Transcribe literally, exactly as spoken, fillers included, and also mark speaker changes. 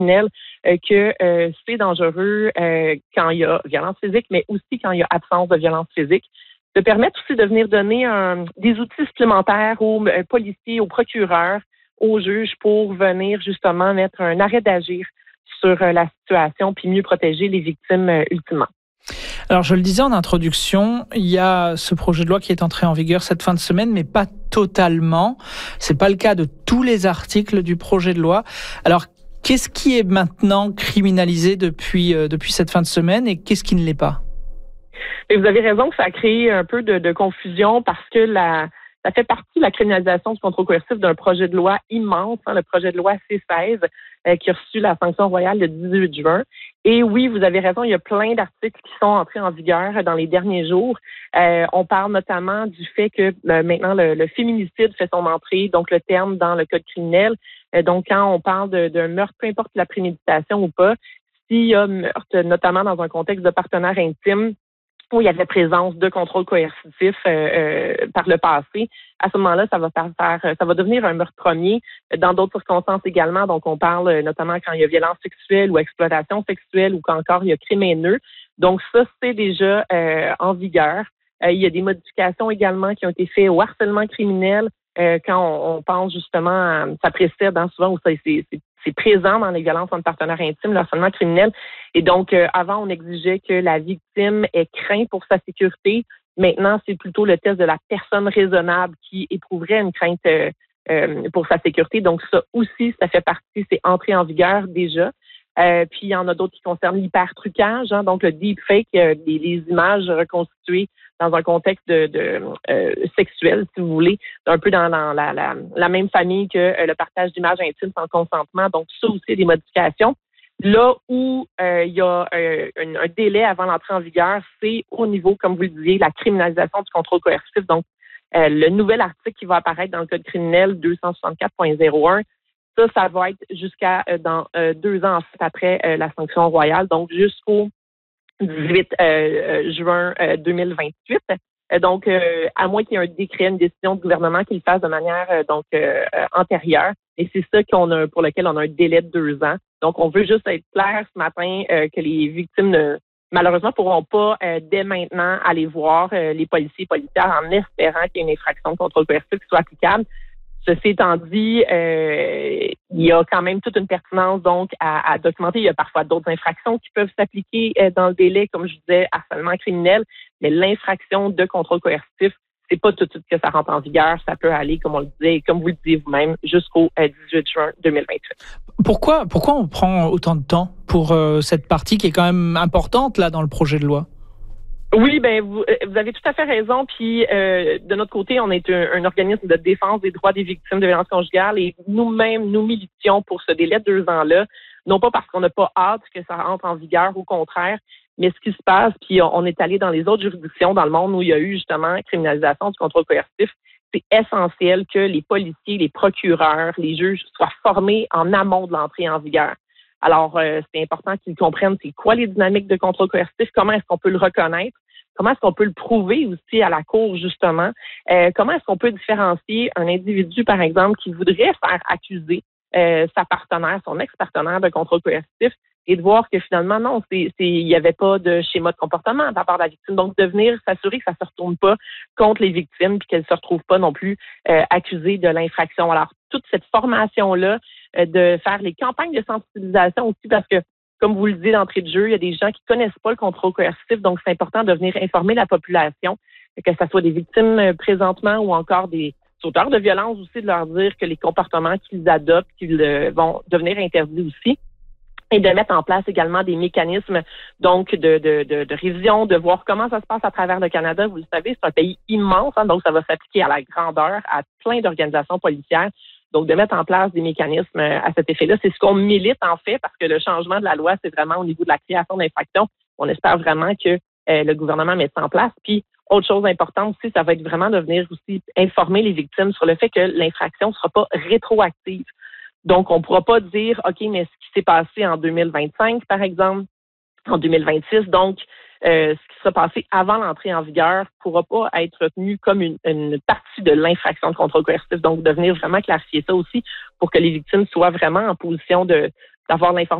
Speaker 1: criminel euh, que euh, c'est dangereux euh, quand il y a violence physique, mais aussi quand il y a absence de violence physique. De permettre aussi de venir donner un, des outils supplémentaires aux euh, policiers, aux procureurs, aux juges pour venir justement mettre un arrêt d'agir sur euh, la situation puis mieux protéger les victimes euh, ultimement.
Speaker 2: Alors, je le disais en introduction, il y a ce projet de loi qui est entré en vigueur cette fin de semaine, mais pas totalement. C'est pas le cas de tous les articles du projet de loi. Alors, qu'est-ce qui est maintenant criminalisé depuis, euh, depuis cette fin de semaine et qu'est-ce qui ne l'est pas?
Speaker 1: Et vous avez raison que ça a créé un peu de, de confusion parce que la, ça fait partie de la criminalisation du contrôle coercitif d'un projet de loi immense, hein, le projet de loi C seize, euh, qui a reçu la sanction royale le dix-huit juin. Et oui, vous avez raison, il y a plein d'articles qui sont entrés en vigueur dans les derniers jours. Euh, on parle notamment du fait que euh, maintenant le, le féminicide fait son entrée, donc le terme dans le code criminel. Euh, donc quand on parle d'un meurtre, peu importe la préméditation ou pas, s'il y a meurtre, notamment dans un contexte de partenaire intime, où il y avait présence de contrôle coercitif euh, euh, par le passé, à ce moment-là, ça va faire, faire ça va devenir un meurtre premier. Dans d'autres circonstances également, donc on parle notamment quand il y a violence sexuelle ou exploitation sexuelle ou quand encore il y a crime haineux. Donc ça, c'est déjà euh, en vigueur. Euh, il y a des modifications également qui ont été faites au harcèlement criminel euh, quand on, on pense justement à, ça précède hein, souvent où ça c'est c'est présent dans les violences entre partenaires intimes, le harcèlement criminel. Et donc, euh, avant, on exigeait que la victime ait craint pour sa sécurité. Maintenant, c'est plutôt le test de la personne raisonnable qui éprouverait une crainte euh, euh, pour sa sécurité. Donc, ça aussi, ça fait partie, c'est entré en vigueur déjà. Euh, puis, il y en a d'autres qui concernent l'hypertrucage, hein, donc le deepfake, euh, les, les images reconstituées dans un contexte de, de euh, sexuel, si vous voulez, un peu dans, dans la, la, la même famille que euh, le partage d'images intimes sans consentement. Donc, ça aussi, des modifications. Là où euh, il y a euh, un, un délai avant l'entrée en vigueur, c'est au niveau, comme vous le disiez, la criminalisation du contrôle coercitif. Donc, euh, le nouvel article qui va apparaître dans le Code criminel deux cent soixante-quatre point zéro un, ça, ça va être jusqu'à euh, dans euh, deux ans en fait, après euh, la sanction royale, donc jusqu'au dix-huit euh, juin euh, deux mille vingt-huit. Euh, donc, euh, à moins qu'il y ait un décret, une décision du gouvernement qui le fasse de manière euh, donc euh, euh, antérieure. Et c'est ça qu'on a, pour lequel on a un délai de deux ans. Donc, on veut juste être clair ce matin euh, que les victimes ne malheureusement pourront pas euh, dès maintenant aller voir euh, les policiers et policières en espérant qu'il y ait une infraction de contrôle coercitif qui soit applicable. Ceci étant dit, euh, il y a quand même toute une pertinence donc à, à documenter. Il y a parfois d'autres infractions qui peuvent s'appliquer euh, dans le délai, comme je disais, harcèlement criminel, mais l'infraction de contrôle coercitif, c'est pas tout de suite que ça rentre en vigueur. Ça peut aller, comme on le disait, et comme vous le disiez vous-même, jusqu'au euh, dix-huit juin deux mille vingt-huit.
Speaker 2: Pourquoi, pourquoi on prend autant de temps pour euh, cette partie qui est quand même importante là dans le projet de loi?
Speaker 1: Oui, ben vous, vous avez tout à fait raison. Puis euh, de notre côté, on est un, un organisme de défense des droits des victimes de violences conjugales et nous-mêmes, nous militions pour ce délai de deux ans-là, non pas parce qu'on n'a pas hâte que ça entre en vigueur, au contraire, mais ce qui se passe, puis on est allé dans les autres juridictions dans le monde où il y a eu justement criminalisation du contrôle coercitif. C'est essentiel que les policiers, les procureurs, les juges soient formés en amont de l'entrée en vigueur. Alors, euh, c'est important qu'ils comprennent c'est quoi les dynamiques de contrôle coercitif, comment est-ce qu'on peut le reconnaître, comment est-ce qu'on peut le prouver aussi à la cour, justement, euh, comment est-ce qu'on peut différencier un individu, par exemple, qui voudrait faire accuser euh, sa partenaire, son ex-partenaire de contrôle coercitif, et de voir que finalement, non, c'est, c'est, il n'y avait pas de schéma de comportement de la part de la victime. Donc, de venir s'assurer que ça ne se retourne pas contre les victimes puis qu'elles ne se retrouvent pas non plus euh, accusées de l'infraction. Alors, toute cette formation-là, euh, de faire les campagnes de sensibilisation aussi, parce que, comme vous le dites d'entrée de jeu, il y a des gens qui ne connaissent pas le contrôle coercitif, donc c'est important de venir informer la population, que ce soit des victimes euh, présentement ou encore des auteurs de violence aussi, de leur dire que les comportements qu'ils adoptent, qu'ils euh, vont devenir interdits aussi. Et de mettre en place également des mécanismes donc de, de, de, de révision, de voir comment ça se passe à travers le Canada. Vous le savez, c'est un pays immense, hein, donc ça va s'appliquer à la grandeur, à plein d'organisations policières. Donc, de mettre en place des mécanismes à cet effet-là, c'est ce qu'on milite en fait, parce que le changement de la loi, c'est vraiment au niveau de la création d'infractions. On espère vraiment que euh, le gouvernement mette ça en place. Puis, autre chose importante aussi, ça va être vraiment de venir aussi informer les victimes sur le fait que l'infraction ne sera pas rétroactive. Donc, on ne pourra pas dire, OK, mais ce qui s'est passé en deux mille vingt-cinq, par exemple, en deux mille vingt-six, donc, euh, ce qui sera passé avant l'entrée en vigueur ne pourra pas être retenu comme une, une partie de l'infraction de contrôle coercitif. Donc, de venir vraiment clarifier ça aussi pour que les victimes soient vraiment en position de d'avoir l'information